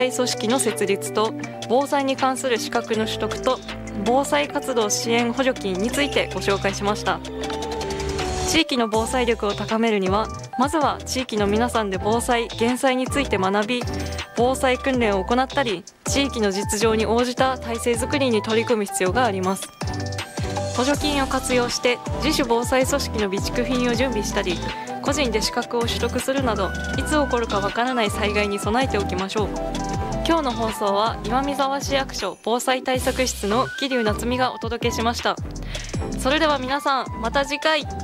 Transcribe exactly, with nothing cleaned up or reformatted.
組織の設立と防災に関する資格の取得と防災活動支援補助金についてご紹介しました。地域の防災力を高めるには、まずは地域の皆さんで防災・減災について学び、防災訓練を行ったり、地域の実情に応じた体制づくりに取り組む必要があります。補助金を活用して自主防災組織の備蓄品を準備したり、個人で資格を取得するなど、いつ起こるかわからない災害に備えておきましょう。今日の放送は岩見沢市役所防災対策室の桐生夏美がお届けしました。それでは皆さん、また次回。